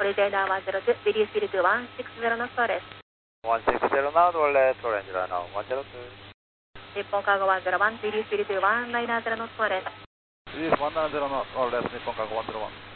Collider 102, video speed to 160 knots です。 160 knots, Orlet, Orange Runner 102. 日本カーゴ101、video speed to 190 knots です。 Release 190 knots, Orlet, 日本カーゴ101.